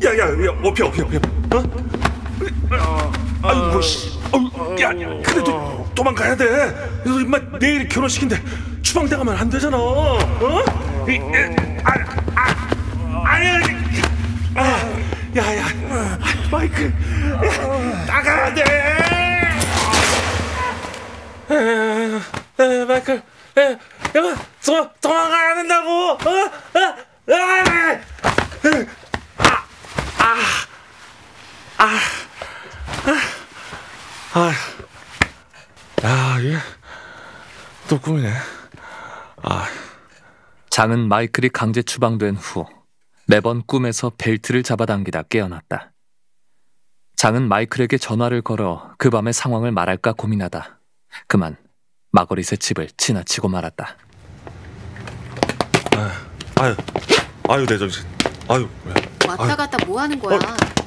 야야야, 업혀. 아이고 씨. 야, 그래도 도망가야 돼. 인마 내일 결혼식인데 추방대 가면 안 되잖아. 야야, 마이클, 나가야 돼. 마이클, 도망가야 된다고. 이게 또 꿈이네. 장은 마이클이 강제 추방된 후 매번 꿈에서 벨트를 잡아당기다 깨어났다. 장은 마이클에게 전화를 걸어 그 밤의 상황을 말할까 고민하다 그만 마거릿의 집을 지나치고 말았다. 아유 내 정신. 아유 왜? 왔다 갔다 뭐 하는 거야?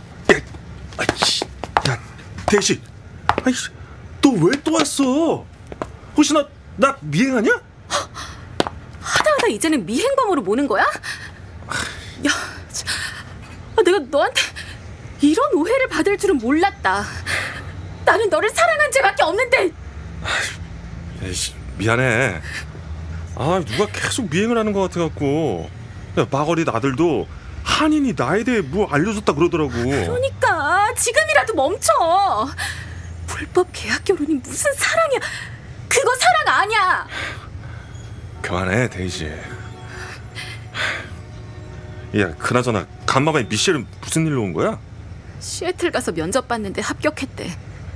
야 대시, 너 왜 또 왔어? 혹시 나 미행하냐? 하다 이제는 미행범으로 모는 거야? 야, 내가 너한테 이런 오해를 받을 줄은 몰랐다. 나는 너를 사랑한 죄밖에 없는데. 미안해. 누가 계속 미행을 하는 것 같아갖고. 야, 마거릿 아들도 한인이 나에 대해 뭐 알려줬다 그러더라고. 그러니까 지금이라도 멈춰. 불법 계약 결혼이 무슨 사랑이야. 그거 사랑 아니야. 그만해 데이지. 야, 그나저나 간밤에 미셸은 무슨 일로 온 거야? 시애틀 가서 면접 봤는데 합격했대.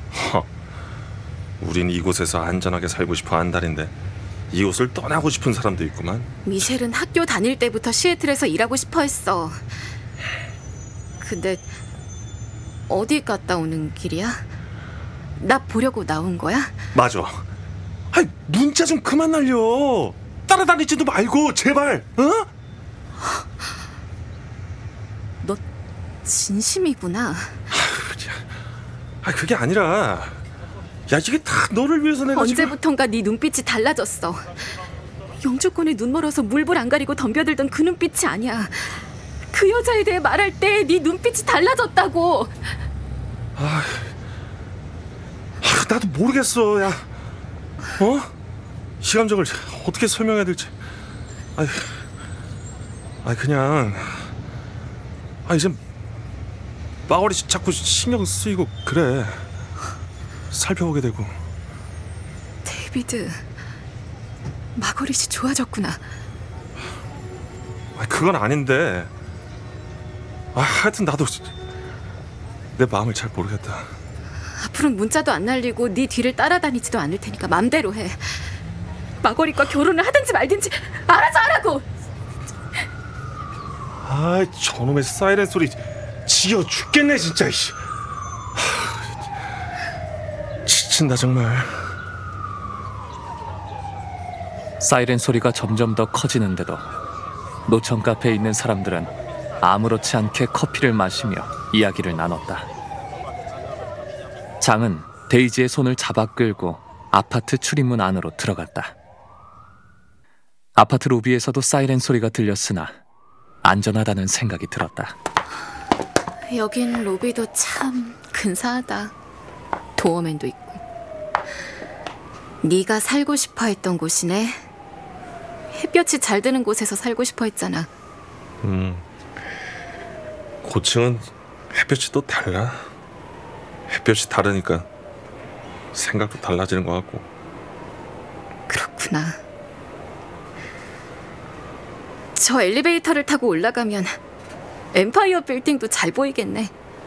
우린 이곳에서 안전하게 살고 싶어 안달인데 이곳을 떠나고 싶은 사람도 있구만. 미셸은 학교 다닐 때부터 시애틀에서 일하고 싶어 했어. 근데 어디 갔다 오는 길이야? 나 보려고 나온 거야? 맞아. 문자 좀 그만 날려. 따라다니지도 말고 제발. 너 진심이구나. 그게 아니라, 야, 이게 다 너를 위해서 내가 언제부턴가 네 눈빛이 달라졌어. 영주권에 눈 멀어서 물불 안 가리고 덤벼들던 그 눈빛이 아니야. 그 여자에 대해 말할 때 네 눈빛이 달라졌다고. 나도 모르겠어. 야, 이 감정을 어떻게 설명해야 될지. 그냥 이젠 마거릿이 자꾸 신경 쓰이고 그래. 살펴보게 되고. 데이비드, 마거릿이 좋아졌구나. 그건 아닌데. 하여튼 나도 내 마음을 잘 모르겠다. 앞으로는 문자도 안 날리고 네 뒤를 따라다니지도 않을 테니까 맘대로 해. 마거릿과 결혼을 하든지 말든지 알아서 하라고. 저놈의 사이렌 소리 지겨 죽겠네 진짜. 지친다 정말. 사이렌 소리가 점점 더 커지는데도 노천 카페에 있는 사람들은 아무렇지 않게 커피를 마시며 이야기를 나눴다. 장은 데이지의 손을 잡아 끌고 아파트 출입문 안으로 들어갔다. 아파트 로비에서도 사이렌 소리가 들렸으나 안전하다는 생각이 들었다. 여긴 로비도 참 근사하다. 도어맨도 있고. 네가 살고 싶어 했던 곳이네. 햇볕이 잘 드는 곳에서 살고 싶어 했잖아. 고층은 햇볕이 또 달라. 햇볕이 다르니까 생각도 달라지는 것 같고. 그렇구나. 저 엘리베이터를 타고 올라가면 엠파이어 빌딩도 잘 보이겠네.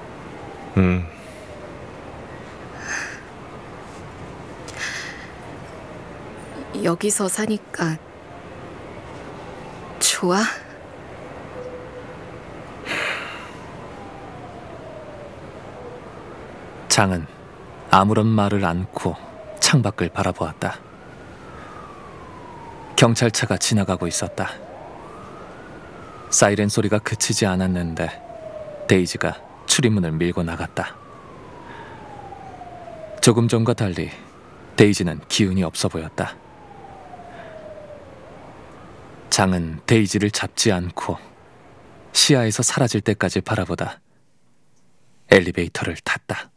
여기서 사니까 좋아? 장은 아무런 말을 않고 창밖을 바라보았다. 경찰차가 지나가고 있었다. 사이렌 소리가 그치지 않았는데 데이지가 출입문을 밀고 나갔다. 조금 전과 달리 데이지는 기운이 없어 보였다. 장은 데이지를 잡지 않고 시야에서 사라질 때까지 바라보다 엘리베이터를 탔다.